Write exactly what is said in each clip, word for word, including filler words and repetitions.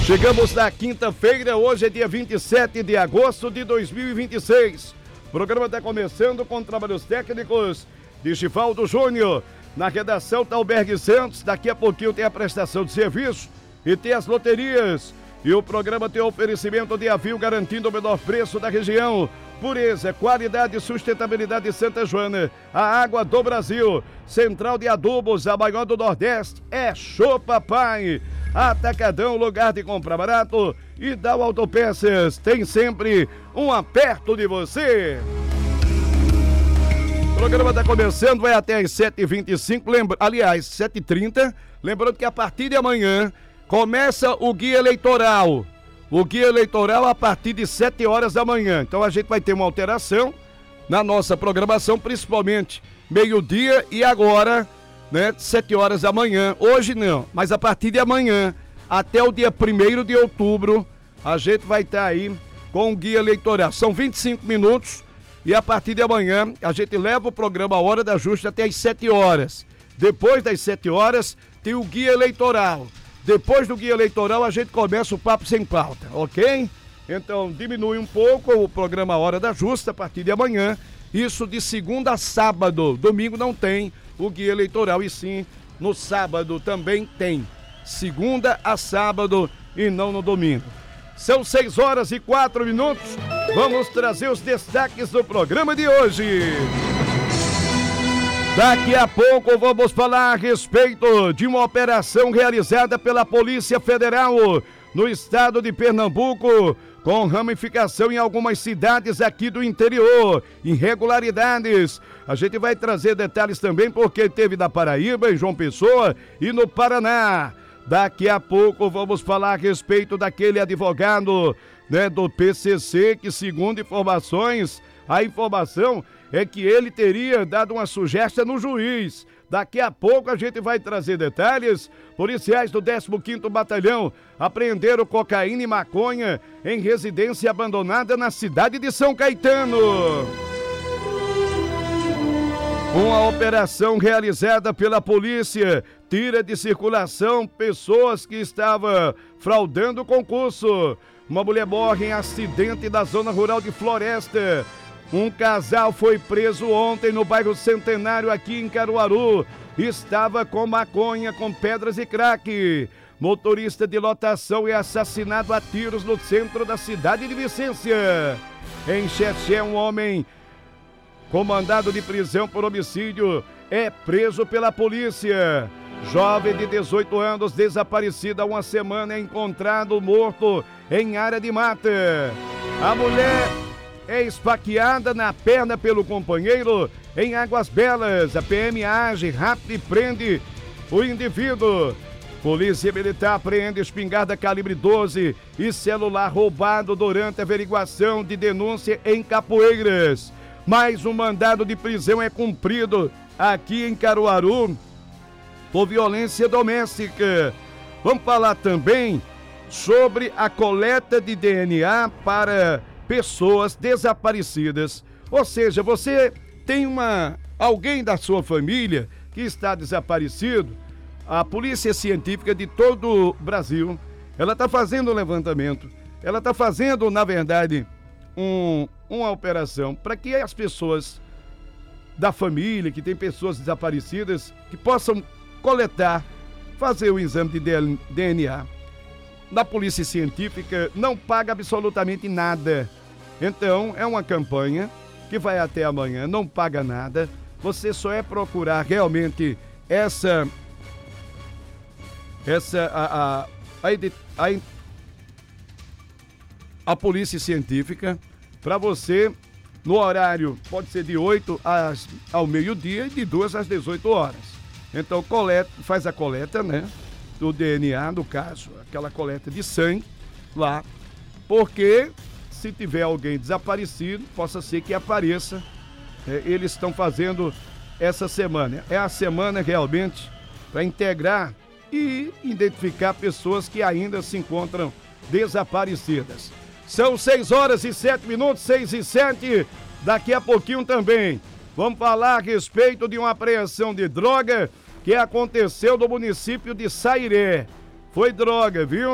Chegamos na quinta-feira, hoje é dia vinte e sete de agosto de dois mil e vinte e seis. O programa está começando com trabalhos técnicos de Givaldo Júnior. Na redação tá o Berg Santos, daqui a pouquinho tem a prestação de serviço e tem as loterias. E o programa tem o oferecimento de Avil, garantindo o menor preço da região. Pureza, qualidade e sustentabilidade de Santa Joana, a água do Brasil. Central de Adubos, a maior do Nordeste, é Show Papai. Atacadão, lugar de comprar barato. E Dal Autopeças, tem sempre um aperto de você. O programa está começando, vai até às sete e vinte e cinco, lembra... aliás, sete e trinta. Lembrando que a partir de amanhã começa o guia eleitoral. O guia eleitoral a partir de sete horas da manhã. Então a gente vai ter uma alteração na nossa programação, principalmente meio-dia e agora, né, sete horas da manhã. Hoje não, mas a partir de amanhã até o dia primeiro de outubro, a gente vai estar aí com o guia eleitoral. São vinte e cinco minutos e a partir de amanhã a gente leva o programa A Hora da Justa até às sete horas. Depois das sete horas tem o guia eleitoral. Depois do guia eleitoral a gente começa o Papo Sem Pauta, ok? Então diminui um pouco o programa A Hora da Justa a partir de amanhã. Isso de segunda a sábado. Domingo não tem o guia eleitoral e sim no sábado também tem. Segunda a sábado e não no domingo. São seis horas e quatro minutos. Vamos trazer os destaques do programa de hoje. Daqui a pouco vamos falar a respeito de uma operação realizada pela Polícia Federal no estado de Pernambuco, com ramificação em algumas cidades aqui do interior, irregularidades. A gente vai trazer detalhes também porque teve na Paraíba, em João Pessoa e no Paraná. Daqui a pouco vamos falar a respeito daquele advogado, né, do P C C que, segundo informações, a informação é que ele teria dado uma sugestão no juiz. Daqui a pouco a gente vai trazer detalhes. Policiais do décimo quinto Batalhão apreenderam cocaína e maconha em residência abandonada na cidade de São Caetano. Uma operação realizada pela polícia tira de circulação pessoas que estavam fraudando o concurso. Uma mulher morre em acidente da zona rural de Floresta. Um casal foi preso ontem no bairro Centenário, aqui em Caruaru. Estava com maconha, com pedras e crack. Motorista de lotação é assassinado a tiros no centro da cidade de Vicência. Em Xexé, um homem com mandado de prisão por homicídio é preso pela polícia. Jovem de dezoito anos, desaparecido há uma semana, é encontrado morto em área de mata. A mulher é esfaqueada na perna pelo companheiro em Águas Belas. A P M age rápido e prende o indivíduo. Polícia Militar apreende espingarda calibre doze e celular roubado durante a averiguação de denúncia em Capoeiras. Mais um mandado de prisão é cumprido aqui em Caruaru por violência doméstica. Vamos falar também sobre a coleta de D N A para pessoas desaparecidas. Ou seja, você tem uma alguém da sua família que está desaparecido. A Polícia Científica de todo o Brasil, ela está fazendo um levantamento. Ela está fazendo, na verdade, um, uma operação para que as pessoas da família, que tem pessoas desaparecidas, que possam coletar, fazer o exame de D N A. Da Polícia Científica não paga absolutamente nada. Então, é uma campanha que vai até amanhã, não paga nada. Você só é procurar realmente essa essa a a, a, a, a Polícia Científica para você no horário, pode ser de oito às, ao meio-dia e de duas às dezoito horas. Então, coleta, faz a coleta, né, do D N A, no caso, aquela coleta de sangue lá, porque se tiver alguém desaparecido, possa ser que apareça. É, eles estão fazendo essa semana. É a semana realmente para integrar e identificar pessoas que ainda se encontram desaparecidas. São seis horas e sete minutos, seis e sete. Daqui a pouquinho também vamos falar a respeito de uma apreensão de droga que aconteceu no município de Sairé. Foi droga, viu?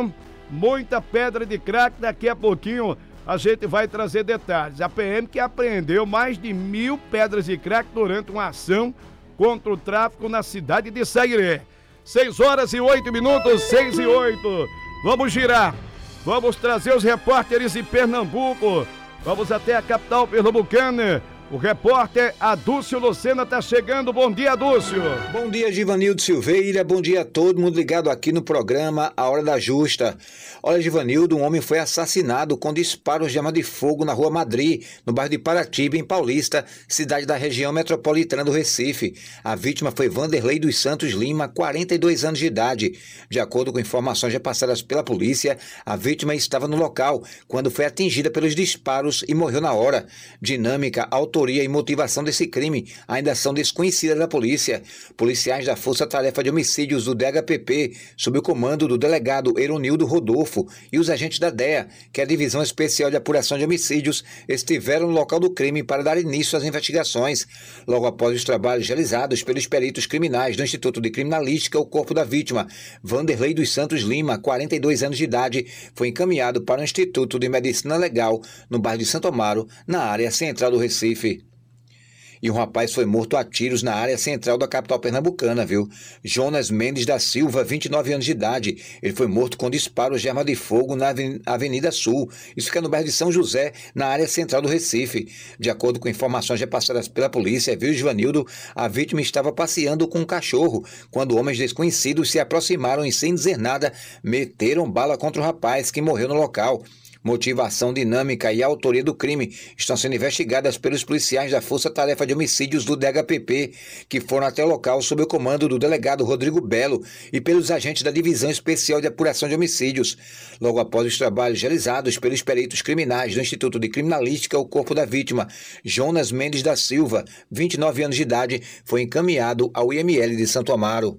muita pedra de crack. Daqui a pouquinho a gente vai trazer detalhes. A P M que apreendeu mais de mil pedras de crack durante uma ação contra o tráfico na cidade de Sairé. seis horas e oito minutos, seis e oito. Vamos girar. Vamos trazer os repórteres de Pernambuco. Vamos até a capital pernambucana. O repórter Adúcio Lucena está chegando. Bom dia, Adúcio. Bom dia, Givanildo Silveira. Bom dia a todo mundo ligado aqui no programa A Hora da Justa. Olha, Givanildo, um homem foi assassinado com disparos de arma de fogo na Rua Madri, no bairro de Paratiba, em Paulista, cidade da região metropolitana do Recife. A vítima foi Vanderlei dos Santos Lima, quarenta e dois anos de idade. De acordo com informações repassadas pela polícia, a vítima estava no local quando foi atingida pelos disparos e morreu na hora. Dinâmica, autoria e motivação desse crime ainda são desconhecidas da polícia. Policiais da Força Tarefa de Homicídios do D H P P, sob o comando do delegado Eronildo Rodolfo, e os agentes da D E A, que é a Divisão Especial de Apuração de Homicídios, estiveram no local do crime para dar início às investigações. Logo após os trabalhos realizados pelos peritos criminais do Instituto de Criminalística, o corpo da vítima, Vanderlei dos Santos Lima, quarenta e dois anos de idade, foi encaminhado para o Instituto de Medicina Legal, no bairro de Santo Amaro, na área central do Recife. E um rapaz foi morto a tiros na área central da capital pernambucana, viu? Jonas Mendes da Silva, vinte e nove anos de idade. Ele foi morto com disparos de arma de fogo na Avenida Sul. Isso fica no bairro de São José, na área central do Recife. De acordo com informações repassadas pela polícia, viu, Givanildo, a vítima estava passeando com um cachorro, quando homens desconhecidos se aproximaram e, sem dizer nada, meteram bala contra o rapaz, que morreu no local. Motivação, dinâmica e autoria do crime estão sendo investigadas pelos policiais da Força Tarefa de Homicídios do D H P P, que foram até o local sob o comando do delegado Rodrigo Belo e pelos agentes da Divisão Especial de Apuração de Homicídios. Logo após os trabalhos realizados pelos peritos criminais do Instituto de Criminalística, o corpo da vítima, Jonas Mendes da Silva, vinte e nove anos de idade, foi encaminhado ao I M L de Santo Amaro.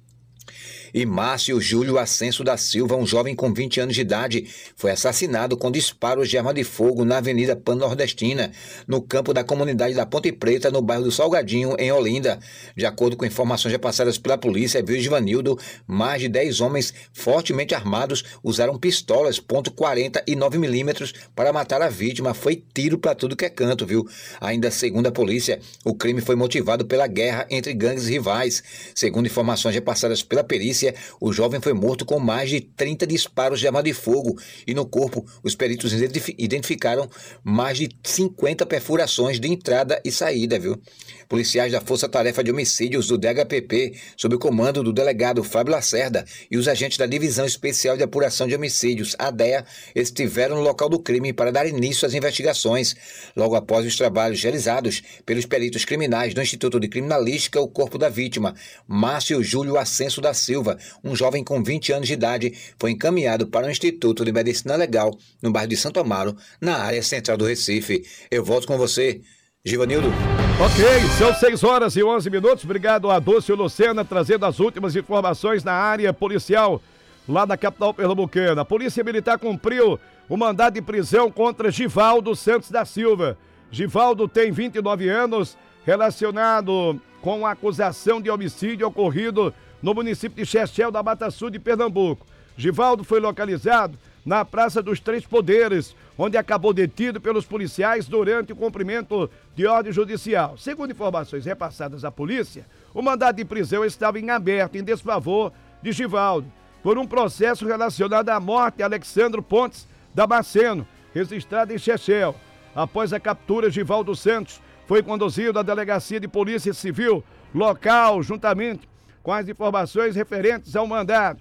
E Márcio Júlio Ascenso da Silva, um jovem com vinte anos de idade, foi assassinado com disparos de arma de fogo na Avenida Pan-Nordestina, no campo da comunidade da Ponte Preta, no bairro do Salgadinho, em Olinda. De acordo com informações repassadas pela polícia, viu, Givanildo, mais de dez homens fortemente armados usaram pistolas ponto quarenta e nove milímetros para matar a vítima. Foi tiro para tudo que é canto, viu? Ainda segundo a polícia, o crime foi motivado pela guerra entre gangues rivais. Segundo informações repassadas pela perícia, o jovem foi morto com mais de trinta disparos de arma de fogo e no corpo os peritos identificaram mais de cinquenta perfurações de entrada e saída, viu? Policiais da Força Tarefa de Homicídios do D H P P, sob o comando do delegado Fábio Lacerda, e os agentes da Divisão Especial de Apuração de Homicídios, a D E A, estiveram no local do crime para dar início às investigações. Logo após os trabalhos realizados pelos peritos criminais do Instituto de Criminalística, o corpo da vítima, Márcio Júlio Ascenso da Silva, um jovem com vinte anos de idade, foi encaminhado para o Instituto de Medicina Legal, no bairro de Santo Amaro, na área central do Recife. Eu volto com você, Givanildo. Ok, são seis horas e onze minutos. Obrigado a Adúcio Lucena, trazendo as últimas informações na área policial lá da capital pernambucana. A Polícia Militar cumpriu o mandado de prisão contra Givaldo Santos da Silva. Givaldo tem vinte e nove anos, relacionado com a acusação de homicídio ocorrido no município de Chechel, da Mata Sul de Pernambuco. Givaldo foi localizado na Praça dos Três Poderes, onde acabou detido pelos policiais durante o cumprimento de ordem judicial. Segundo informações repassadas à polícia, o mandado de prisão estava em aberto em desfavor de Givaldo, por um processo relacionado à morte de Alexandro Pontes Damasceno, registrado em Chechel. Após a captura, Givaldo Santos foi conduzido à Delegacia de Polícia Civil local, juntamente com as informações referentes ao mandado.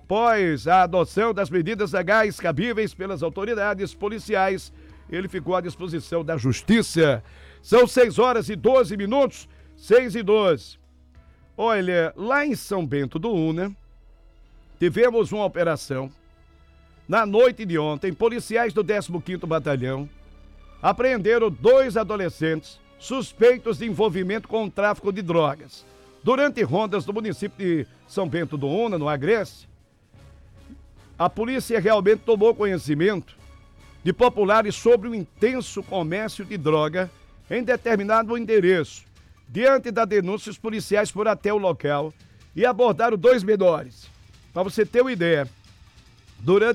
Após a adoção das medidas legais cabíveis pelas autoridades policiais, ele ficou à disposição da Justiça. São seis horas e doze minutos, seis e doze. Olha, lá em São Bento do Una, tivemos uma operação. Na noite de ontem, policiais do décimo quinto Batalhão apreenderam dois adolescentes suspeitos de envolvimento com o tráfico de drogas. Durante rondas no município de São Bento do Una, no Agreste, a polícia realmente tomou conhecimento de populares sobre o intenso comércio de droga em determinado endereço. Diante da denúncia, os policiais foram até o local e abordaram dois menores. Para você ter uma ideia, durante